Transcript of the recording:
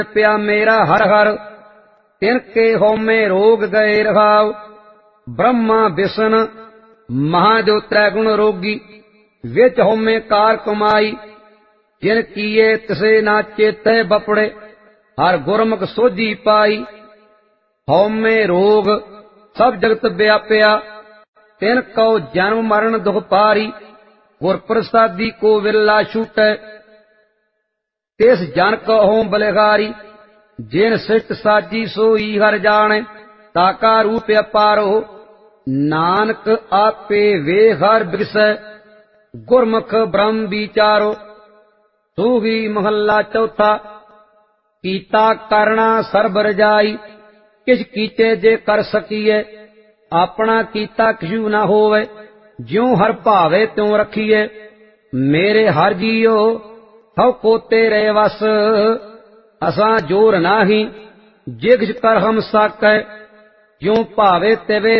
ਪਿਆ ਮੇਰਾ ਹਰ ਹਰ ਤਿਨਕੇ ਹਉਮੈ ਰੋਗ ਗਏ ਰਹਾਉ। ਬ੍ਰਹਮਾ ਵਿਸ਼ਨ ਮਹਾਦੇਵ ਤ੍ਰੈ ਗੁਣ ਰੋਗੀ ਵਿੱਚ ਹਉਮੈ ਕਾਰ ਕਮਾਈ। ਜਿਨ ਕੀਏ ਤਿਸੇ ਨਾ ਚੇਤੈ ਬਪੜੇ ਹਰ ਗੁਰਮੁਖ ਸੋਝੀ ਪਾਈ। ਹਉਮੈ ਰੋਗ ਸਭ ਜਗਤ ਵਿਆਪਿਆ ਤਿਨ ਕਉ ਜਨਮ ਮਰਨ ਦੁਖ ਪਾਰੀ। ਗੁਰ ਪ੍ਰਸਾਦੀ ਕੋ ਵਿਰਲਾ ਛੂਟੈ ਤਿਸ ਜਨ ਕਹਉ ਬਲਿਹਾਰੀ। ਜਿਨ ਸਿਸ਼ਟ ਸਾਜੀ ਸੋਈ ਹਰ ਜਾਣੈ ਤਾਕਾ ਰੂਪ ਅਪਾਰੋ। ਨਾਨਕ ਆਪੇ ਵੇਖ ਹਰ ਬਿਸੈ ਗੁਰਮੁਖ ਬ੍ਰਹਮ ਵਿਚਾਰੋ। ਸੂਹੀ ਮਹੱਲਾ ਚੌਥਾ। ਕੀਤਾ ਕਰਣਾ ਸਰਬ ਰਜਾਈ ਕਿਛ ਕੀਤੇ ਜੇ ਕਰ ਸਕੀਏ। ਆਪਣਾ ਕੀਤਾ ਕਿਛੂ ਨਾ ਹੋਵੇ ਜਿਉ ਹਰ ਭਾਵੇ ਤਿਉ ਰਖੀਏ। ਮੇਰੇ ਹਰ ਜੀਓ ਹਉ ਕੋ ਤੇਰੇ ਵਸ ਅਸਾਂ ਜੋਰ ਨਾਹੀ ਜੇ ਕਿਛ ਕਰ ਹਮ ਸਾਕੈ। ਜਿਉ ਭਾਵੇ ਤਿਵੇਂ